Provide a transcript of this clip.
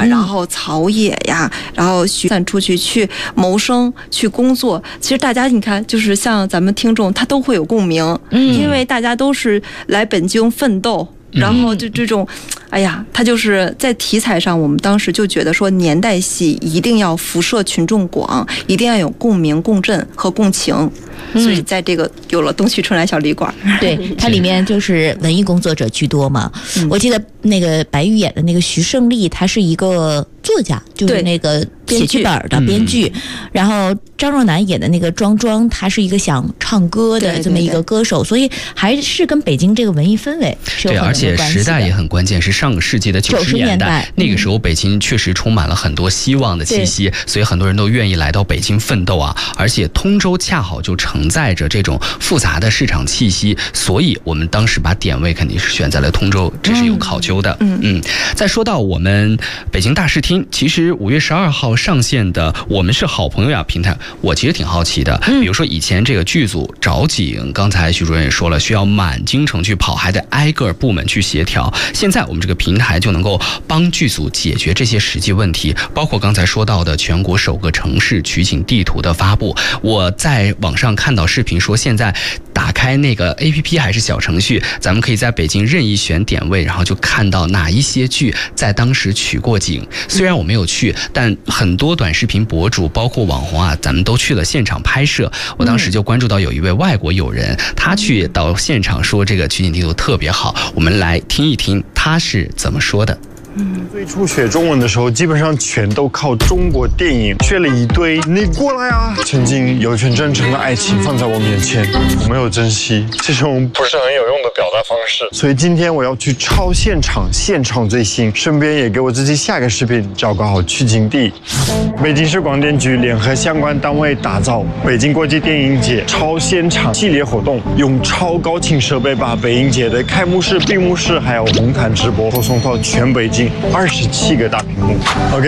然后草野呀，然后散出去谋生、去工作。其实大家你看，就是像咱们听众，他都会有共鸣，因为大家都是来北京奋斗。然后就这种，哎呀，他就是在题材上，我们当时就觉得说，年代戏一定要辐射群众广，一定要有共鸣、共振和共情。所以在这个有了东区春来小旅馆， 对，它里面就是文艺工作者居多嘛。我记得那个白玉演的那个徐胜利，他是一个作家，就是那个写剧本的编剧。然后张若楠演的那个庄庄，他是一个想唱歌的这么一个歌手，所以还是跟北京这个文艺氛围是有很多关系的。 对，而且时代也很关键，是上个世纪的90年代，那个时候北京确实充满了很多希望的气息，所以很多人都愿意来到北京奋斗啊。而且通州恰好就承载着这种复杂的市场气息，所以我们当时把点位肯定是选在了通州，这是有考究的。再说到我们北京大视听，其实5月12号上线的《我们是好朋友呀》平台，我其实挺好奇的。比如说以前这个剧组找景，刚才徐主任也说了，需要满京城去跑，还得挨个部门去协调。现在我们这个平台就能够帮剧组解决这些实际问题，包括刚才说到的全国首个城市取景地图的发布。我在网上看到视频说，现在打开那个 APP 还是小程序，咱们可以在北京任意选点位，然后就看到哪一些剧在当时取过景。虽然我没有去，但很多短视频博主包括网红啊，咱们都去了现场拍摄。我当时就关注到有一位外国友人，他去到现场说这个取景地图特别好，我们来听一听他是怎么说的。 最初学中文的时候，基本上全都靠中国电影，学了一堆。你过来啊！曾经有一份真诚的爱情放在我面前，我没有珍惜，这种不是很有用的表达方式。所以今天我要去超现场，现场最新，顺便也给我自己下个视频找个好取景地。北京市广电局联合相关单位打造北京国际电影节超现场系列活动，用超高清设备把北影节的开幕式、闭幕式还有红毯直播播送到全北京27个大屏幕。OK，